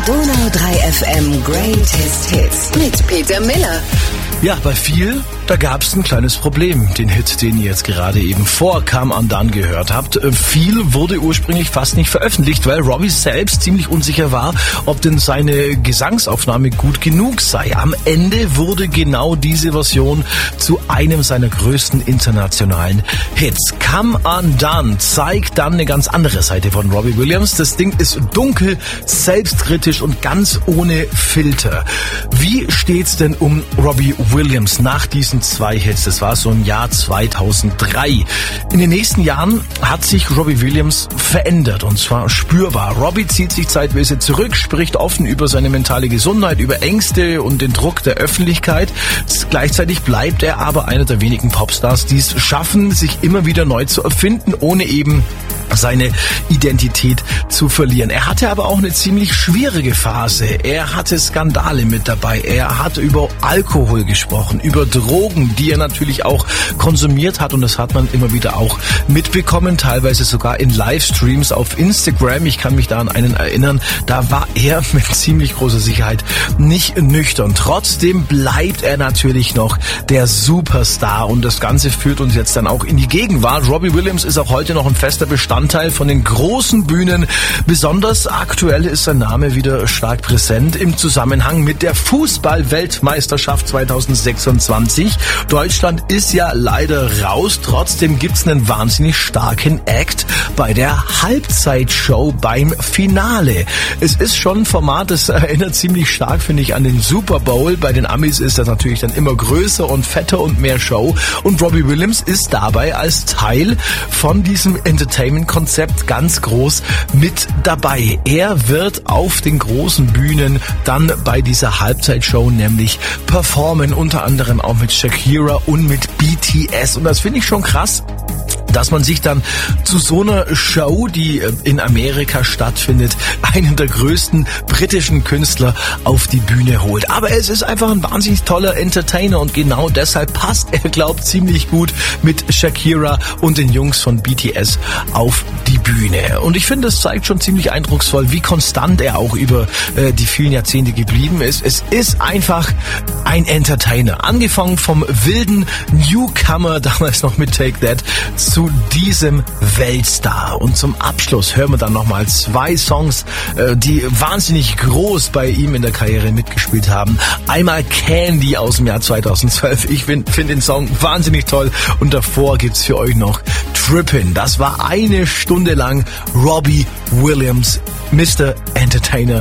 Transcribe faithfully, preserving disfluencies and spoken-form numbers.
Donau drei F M Greatest Hits mit Peter Miller. Ja, bei viel, da gab es ein kleines Problem. Den Hit, den ihr jetzt gerade eben vor Come Undone gehört habt. Viel wurde ursprünglich fast nicht veröffentlicht, weil Robbie selbst ziemlich unsicher war, ob denn seine Gesangsaufnahme gut genug sei. Am Ende wurde genau diese Version zu einem seiner größten internationalen Hits. Come Undone zeigt dann eine ganz andere Seite von Robbie Williams. Das Ding ist dunkel, selbstkritisch und ganz ohne Filter. Wie steht's denn um Robbie Williams nach diesen zwei Hits? Das war so im Jahr zweitausenddrei. In den nächsten Jahren hat sich Robbie Williams verändert, und zwar spürbar. Robbie zieht sich zeitweise zurück, spricht offen über seine mentale Gesundheit, über Ängste und den Druck der Öffentlichkeit. Gleichzeitig bleibt er aber einer der wenigen Popstars, die es schaffen, sich immer wieder neu zu erfinden, ohne eben seine Identität zu verlieren. Er hatte aber auch eine ziemlich schwierige Phase. Er hatte Skandale mit dabei. Er hat über Alkohol gesprochen, über Drogen, die er natürlich auch konsumiert hat, und das hat man immer wieder auch mitbekommen, teilweise sogar in Livestreams auf Instagram. Ich kann mich da an einen erinnern, da war er mit ziemlich großer Sicherheit nicht nüchtern. Trotzdem bleibt er natürlich noch der Superstar, und das Ganze führt uns jetzt dann auch in die Gegenwart. Robbie Williams ist auch heute noch ein fester Bestandteil von den großen Bühnen. Besonders aktuell ist sein Name wieder stark präsent im Zusammenhang mit der Fußball-Weltmeisterschaft zweitausendsechsundzwanzig. Deutschland ist ja leider raus. Trotzdem gibt's einen wahnsinnig starken Act bei der Halbzeitshow beim Finale. Es ist schon ein Format, das erinnert ziemlich stark, finde ich, an den Super Bowl. Bei den Amis ist das natürlich dann immer größer und fetter und mehr Show. Und Robbie Williams ist dabei als Teil von diesem Entertainment-Konzept ganz groß mit dabei. Er wird auf den großen Bühnen dann bei dieser Halbzeitshow nämlich performen, unter anderem auch mit Shakira und mit B T S. Und das finde ich schon krass, dass man sich dann zu so einer Show, die in Amerika stattfindet, einen der größten britischen Künstler auf die Bühne holt. Aber es ist einfach ein wahnsinnig toller Entertainer, und genau deshalb passt er, glaubt, ziemlich gut mit Shakira und den Jungs von B T S auf die Bühne. Und ich finde, es zeigt schon ziemlich eindrucksvoll, wie konstant er auch über äh, die vielen Jahrzehnte geblieben ist. Es ist einfach ein Entertainer. Angefangen vom wilden Newcomer, damals noch mit Take That, zu diesem Weltstar. Und zum Abschluss hören wir dann nochmal zwei Songs, die wahnsinnig groß bei ihm in der Karriere mitgespielt haben. Einmal Candy aus dem Jahr zweitausendzwölf. Ich finde find den Song wahnsinnig toll. Und davor gibt's für euch noch Trippin'. Das war eine Stunde lang Robbie Williams, Mister Entertainer,